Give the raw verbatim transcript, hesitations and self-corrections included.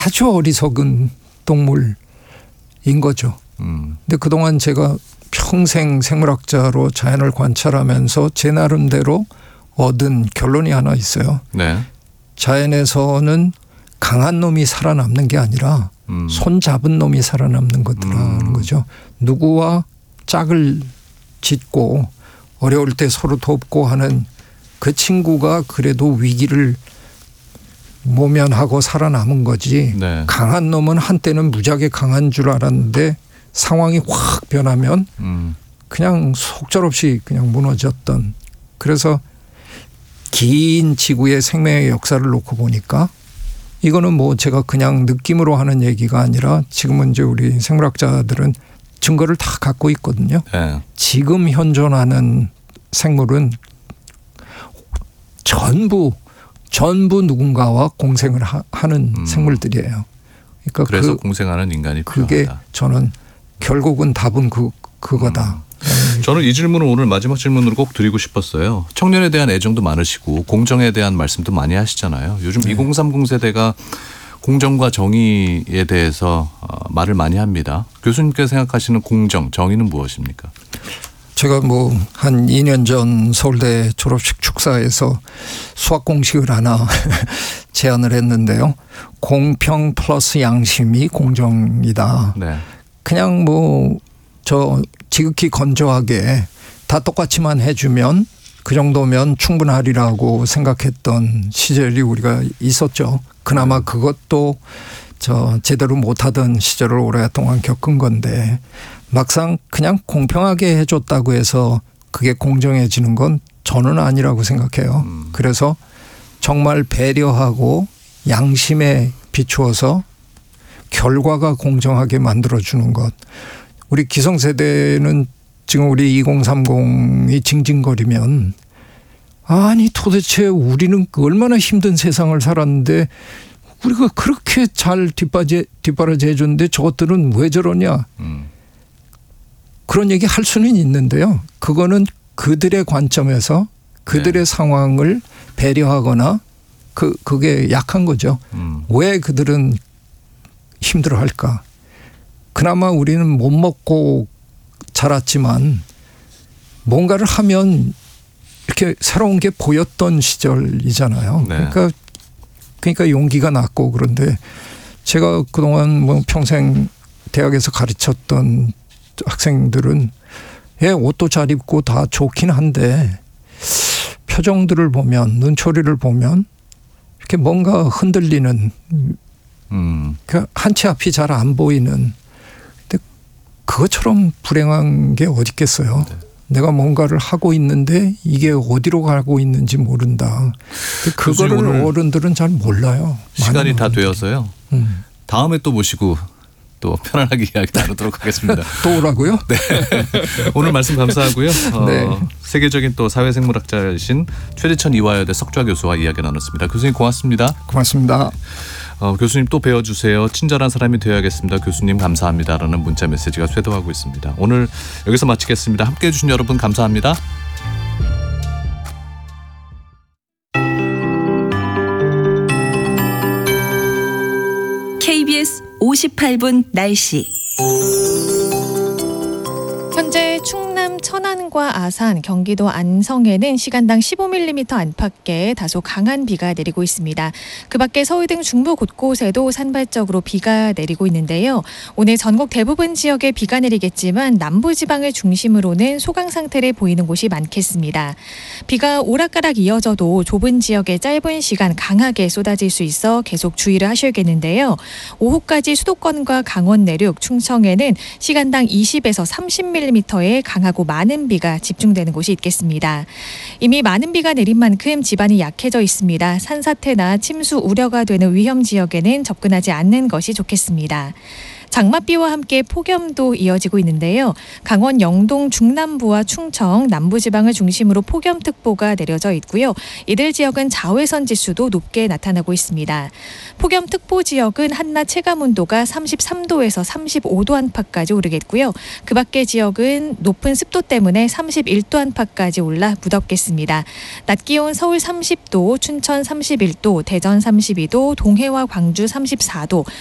아주 어리석은 동물인 거죠. 음. 근데 그동안 제가 평생 생물학자로 자연을 관찰하면서 제 나름대로 얻은 결론이 하나 있어요. 네. 자연에서는 강한 놈이 살아남는 게 아니라 음. 손 잡은 놈이 살아남는 것들이라는 음. 거죠. 누구와 짝을 짓고 어려울 때 서로 돕고 하는 그 친구가 그래도 위기를 모면하고 살아남은 거지. 네. 강한 놈은 한때는 무지하게 강한 줄 알았는데 상황이 확 변하면 음. 그냥 속절없이 그냥 무너졌던. 그래서 긴 지구의 생명의 역사를 놓고 보니까 이거는 뭐 제가 그냥 느낌으로 하는 얘기가 아니라 지금은 이제 우리 생물학자들은 증거를 다 갖고 있거든요. 네. 지금 현존하는 생물은 전부 전부 누군가와 공생을 하, 하는 음. 생물들이에요. 그러니까 그래서 그, 공생하는 인간이 그게 필요하다. 저는 결국은 답은 그 그거다. 음. 저는 이 질문을 오늘 마지막 질문으로 꼭 드리고 싶었어요. 청년에 대한 애정도 많으시고 공정에 대한 말씀도 많이 하시잖아요. 요즘 네. 이공삼공 세대가 공정과 정의에 대해서 말을 많이 합니다. 교수님께서 생각하시는 공정, 정의는 무엇입니까? 제가 뭐 한 이 년 전 서울대 졸업식 축사에서 수학 공식을 하나 제안을 했는데요. 공평 플러스 양심이 공정이다. 네. 그냥 뭐 저 지극히 건조하게 다 똑같이만 해주면 그 정도면 충분하리라고 생각했던 시절이 우리가 있었죠. 그나마 그것도 저 제대로 못하던 시절을 오랫동안 겪은 건데 막상 그냥 공평하게 해줬다고 해서 그게 공정해지는 건 저는 아니라고 생각해요. 음. 그래서 정말 배려하고 양심에 비추어서 결과가 공정하게 만들어주는 것. 우리 기성세대는 지금 우리 이공삼공이 징징거리면 아니 도대체 우리는 얼마나 힘든 세상을 살았는데 우리가 그렇게 잘 뒷바라지, 뒷바라지 해줬는데 저것들은 왜 저러냐. 음. 그런 얘기 할 수는 있는데요. 그거는 그들의 관점에서 그들의 네. 상황을 배려하거나 그, 그게 약한 거죠. 음. 왜 그들은 힘들어할까. 그나마 우리는 못 먹고 자랐지만 뭔가를 하면 이렇게 새로운 게 보였던 시절이잖아요. 네. 그러니까 그러니까 용기가 났고 그런데 제가 그동안 뭐 평생 대학에서 가르쳤던 학생들은 예, 옷도 잘 입고 다 좋긴 한데 표정들을 보면 눈초리를 보면 이렇게 뭔가 흔들리는 음. 한 치 앞이 잘 안 보이는 근데 그것처럼 불행한 게 어디 있겠어요. 네. 내가 뭔가를 하고 있는데 이게 어디로 가고 있는지 모른다. 그거를 어른들은 잘 몰라요. 시간이 다 되어서요. 음. 다음에 또 모시고 또 편안하게 이야기 나누도록 하겠습니다. 또 오라고요? 네. 오늘 말씀 감사하고요. 어, 네. 세계적인 또 사회생물학자이신 최대천 이화여대 석좌 교수와 이야기 나눴습니다. 교수님 고맙습니다. 고맙습니다. 어, 교수님 또 배워주세요. 친절한 사람이 되어야겠습니다. 교수님 감사합니다라는 문자 메시지가 쇄도하고 있습니다. 오늘 여기서 마치겠습니다. 함께해 주신 여러분 감사합니다. 케이비에스 오십팔 분 날씨. 현재 충남 천안과 아산, 경기도 안성에는 시간당 십오 밀리미터 안팎의 다소 강한 비가 내리고 있습니다. 그 밖에 서울 등 중부 곳곳에도 산발적으로 비가 내리고 있는데요. 오늘 전국 대부분 지역에 비가 내리겠지만 남부지방을 중심으로는 소강 상태를 보이는 곳이 많겠습니다. 비가 오락가락 이어져도 좁은 지역에 짧은 시간 강하게 쏟아질 수 있어 계속 주의를 하셔야겠는데요. 오후까지 수도권과 강원 내륙, 충청에는 시간당 이십에서 삼십 밀리미터의 강하고 많은 비가 집중되는 곳이 있겠습니다. 이미 많은 비가 내린 만큼 지반이 약해져 있습니다. 산사태나 침수 우려가 되는 위험 지역에는 접근하지 않는 것이 좋겠습니다. 장맛비와 함께 폭염도 이어지고 있는데요. 강원 영동 중남부와 충청 남부지방을 중심으로 폭염특보가 내려져 있고요. 이들 지역은 자외선 지수도 높게 나타나고 있습니다. 폭염특보 지역은 한낮 체감온도가 삼십삼 도에서 삼십오 도 안팎까지 오르겠고요. 그 밖의 지역은 높은 습도 때문에 삼십일 도 안팎까지 올라 무덥겠습니다. 낮 기온 서울 삼십 도, 춘천 삼십일 도, 대전 삼십이 도, 동해와 광주 삼십사 도,